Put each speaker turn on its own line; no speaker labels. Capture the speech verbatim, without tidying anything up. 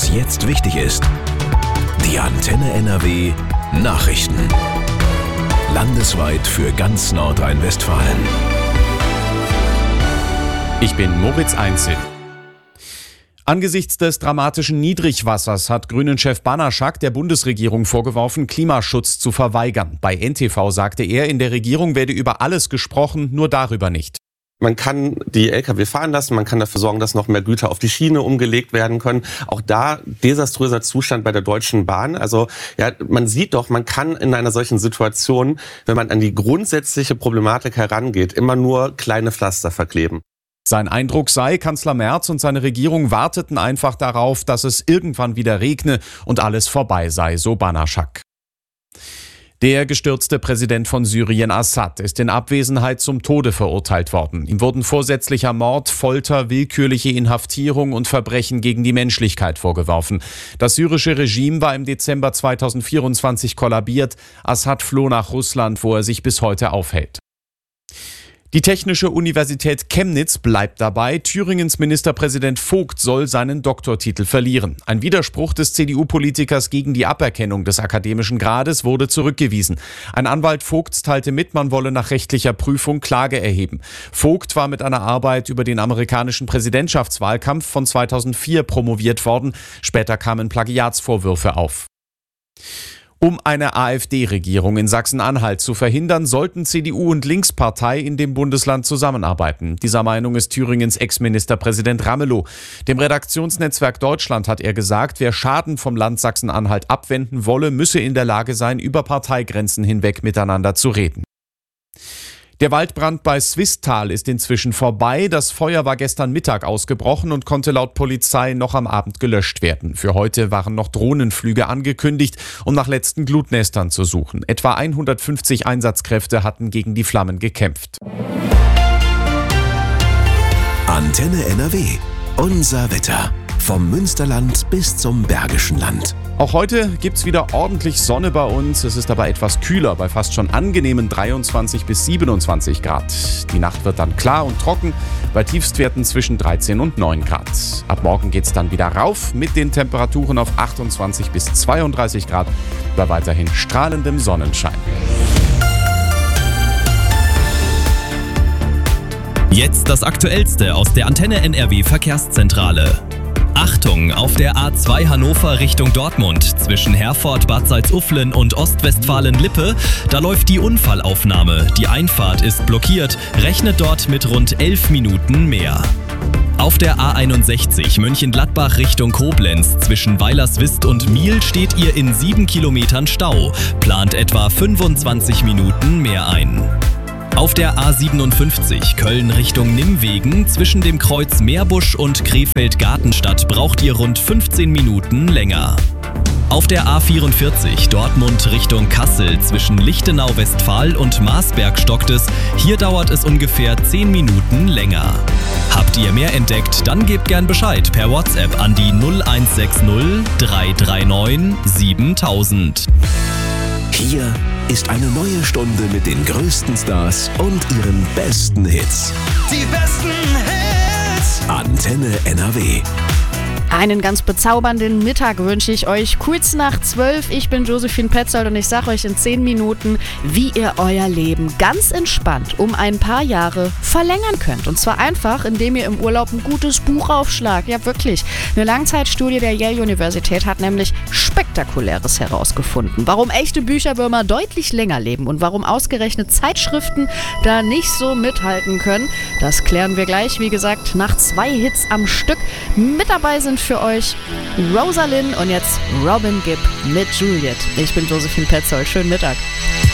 was jetzt wichtig ist. Die Antenne N R W Nachrichten. Landesweit für ganz Nordrhein-Westfalen.
Ich bin Moritz Einzel. Angesichts des dramatischen Niedrigwassers hat Grünen-Chef Banaschak der Bundesregierung vorgeworfen, Klimaschutz zu verweigern. Bei N T V sagte er, in der Regierung werde über alles gesprochen, nur darüber nicht.
Man kann die L K W fahren lassen, man kann dafür sorgen, dass noch mehr Güter auf die Schiene umgelegt werden können. Auch da desaströser Zustand bei der Deutschen Bahn. Also ja, man sieht doch, man kann in einer solchen Situation, wenn man an die grundsätzliche Problematik herangeht, immer nur kleine Pflaster verkleben.
Sein Eindruck sei, Kanzler Merz und seine Regierung warteten einfach darauf, dass es irgendwann wieder regne und alles vorbei sei, so Banaschak. Der gestürzte Präsident von Syrien, Assad, ist in Abwesenheit zum Tode verurteilt worden. Ihm wurden vorsätzlicher Mord, Folter, willkürliche Inhaftierung und Verbrechen gegen die Menschlichkeit vorgeworfen. Das syrische Regime war im Dezember zweitausendvierundzwanzig kollabiert. Assad floh nach Russland, wo er sich bis heute aufhält. Die Technische Universität Chemnitz bleibt dabei. Thüringens Ministerpräsident Vogt soll seinen Doktortitel verlieren. Ein Widerspruch des C D U-Politikers gegen die Aberkennung des akademischen Grades wurde zurückgewiesen. Ein Anwalt Vogts teilte mit, man wolle nach rechtlicher Prüfung Klage erheben. Vogt war mit einer Arbeit über den amerikanischen Präsidentschaftswahlkampf von zweitausendvier promoviert worden. Später kamen Plagiatsvorwürfe auf. Um eine AfD-Regierung in Sachsen-Anhalt zu verhindern, sollten C D U und Linkspartei in dem Bundesland zusammenarbeiten. Dieser Meinung ist Thüringens Ex-Ministerpräsident Ramelow. Dem Redaktionsnetzwerk Deutschland hat er gesagt, wer Schaden vom Land Sachsen-Anhalt abwenden wolle, müsse in der Lage sein, über Parteigrenzen hinweg miteinander zu reden. Der Waldbrand bei Swisttal ist inzwischen vorbei. Das Feuer war gestern Mittag ausgebrochen und konnte laut Polizei noch am Abend gelöscht werden. Für heute waren noch Drohnenflüge angekündigt, um nach letzten Glutnestern zu suchen. Etwa hundertfünfzig Einsatzkräfte hatten gegen die Flammen gekämpft.
Antenne N R W. Unser Wetter. Vom Münsterland bis zum Bergischen Land.
Auch heute gibt's wieder ordentlich Sonne bei uns. Es ist aber etwas kühler, bei fast schon angenehmen dreiundzwanzig bis siebenundzwanzig Grad. Die Nacht wird dann klar und trocken, bei Tiefstwerten zwischen dreizehn und neun Grad. Ab morgen geht's dann wieder rauf mit den Temperaturen auf achtundzwanzig bis zweiunddreißig Grad, bei weiterhin strahlendem Sonnenschein.
Jetzt das Aktuellste aus der Antenne N R W Verkehrszentrale. Achtung, auf der A zwei Hannover Richtung Dortmund zwischen Herford, Bad Salzuflen und Ostwestfalen-Lippe, da läuft die Unfallaufnahme. Die Einfahrt ist blockiert, rechnet dort mit rund elf Minuten mehr. Auf der A einundsechzig Mönchengladbach Richtung Koblenz zwischen Weilerswist und Miel steht ihr in sieben Kilometern Stau, plant etwa fünfundzwanzig Minuten mehr ein. Auf der A siebenundfünfzig Köln Richtung Nimwegen zwischen dem Kreuz Meerbusch und Krefeld-Gartenstadt braucht ihr rund fünfzehn Minuten länger. Auf der A vierundvierzig Dortmund Richtung Kassel zwischen Lichtenau-Westfal und Marsberg stockt es. Hier dauert es ungefähr zehn Minuten länger. Habt ihr mehr entdeckt, dann gebt gern Bescheid per WhatsApp an die null eins sechs null drei drei neun siebentausend.
Hier ist eine neue Stunde mit den größten Stars und ihren besten Hits.
Die besten Hits.
Antenne N R W.
Einen ganz bezaubernden Mittag wünsche ich euch. Kurz nach zwölf, ich bin Josephine Petzold und ich sage euch in zehn Minuten, wie ihr euer Leben ganz entspannt um ein paar Jahre verlängern könnt. Und zwar einfach, indem ihr im Urlaub ein gutes Buch aufschlagt. Ja, wirklich. Eine Langzeitstudie der Yale Universität hat nämlich Spektakuläres herausgefunden. Warum echte Bücherwürmer deutlich länger leben und warum ausgerechnet Zeitschriften da nicht so mithalten können, das klären wir gleich. Wie gesagt, nach zwei Hits am Stück. Mit dabei sind für euch Rosalind und jetzt Robin Gibb mit Juliet. Ich bin Josephine Petzold. Schönen Mittag.